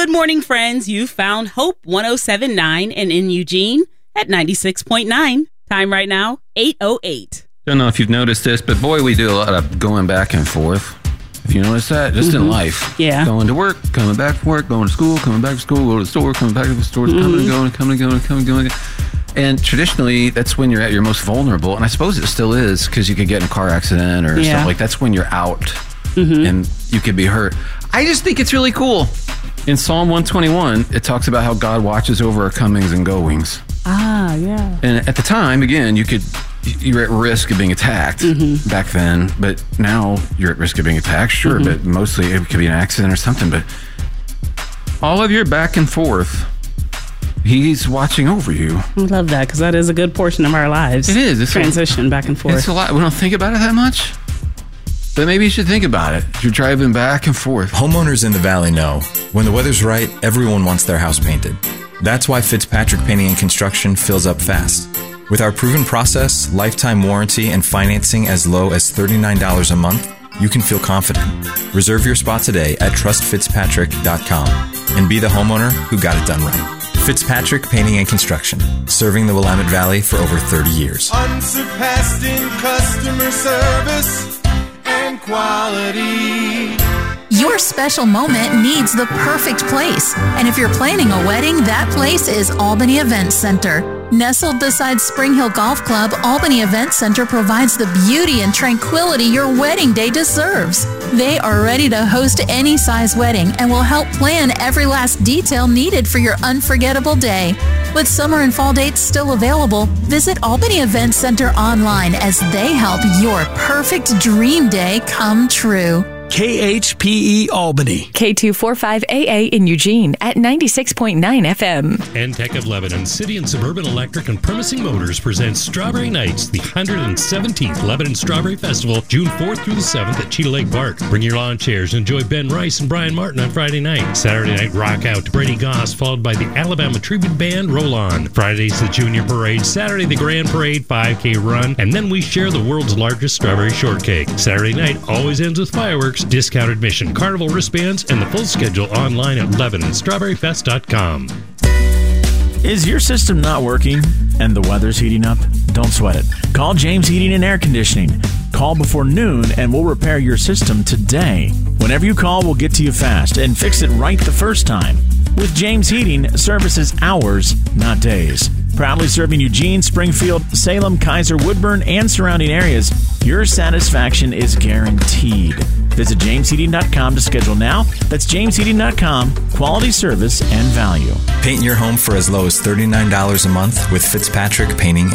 Good morning, friends. You found Hope 107.9 and in Eugene at 96.9. Time right now, 8:08. Don't know if you've noticed this, but boy, we do a lot of going back and forth. If you notice that, just in life. Yeah. Going to work, coming back from work, going to school, coming back to school, go to the store, coming back to the store, coming and going, coming and going, coming and going. And traditionally, that's when you're at your most vulnerable. And I suppose it still is, because you could get in a car accident or something like that's when you're out and you could be hurt. I just think it's really cool. In Psalm 121, it talks about how God watches over our comings and goings. Ah, yeah. And at the time, again, you're at risk of being attacked back then, but now you're at risk of being attacked, sure, but mostly it could be an accident or something. But all of your back and forth, he's watching over you. I love that, because that is a good portion of our lives. It is. It's transition back and forth. It's a lot. We don't think about it that much, but maybe you should think about it. You're driving back and forth. Homeowners in the Valley know when the weather's right, everyone wants their house painted. That's why Fitzpatrick Painting and Construction fills up fast. With our proven process, lifetime warranty, and financing as low as $39 a month, you can feel confident. Reserve your spot today at trustfitzpatrick.com and be the homeowner who got it done right. Fitzpatrick Painting and Construction, serving the Willamette Valley for over 30 years. Unsurpassed in customer service and quality. Your special moment needs the perfect place. And if you're planning a wedding, that place is Albany Event Center. Nestled beside Spring Hill Golf Club, Albany Event Center provides the beauty and tranquility your wedding day deserves. They are ready to host any size wedding and will help plan every last detail needed for your unforgettable day. With summer and fall dates still available, visit Albany Event Center online as they help your perfect dream day come true. KHPE Albany. K245AA in Eugene at 96.9 FM. Entech of Lebanon, City and Suburban Electric and Promising Motors presents Strawberry Nights, the 117th Lebanon Strawberry Festival, June 4th through the 7th at Cheetah Lake Park. Bring your lawn chairs and enjoy Ben Rice and Brian Martin on Friday night. Saturday night, rock out to Brady Goss, followed by the Alabama Tribute Band, Roll On. Friday's the Junior Parade, Saturday the Grand Parade, 5K Run, and then we share the world's largest strawberry shortcake. Saturday night always ends with fireworks, discount admission, carnival wristbands, and the full schedule online at LebanonStrawberryFest.com. Is your system not working and the weather's heating up? Don't sweat it. Call James Heating and Air Conditioning. Call before noon and we'll repair your system today. Whenever you call, we'll get to you fast and fix it right the first time. With James Heating, service is hours, not days. Proudly serving Eugene, Springfield, Salem, Kaiser, Woodburn, and surrounding areas, your satisfaction is guaranteed. Visit jamesheating.com to schedule now. That's jamesheating.com. Quality service and value. Paint your home for as low as $39 a month with Fitzpatrick Painting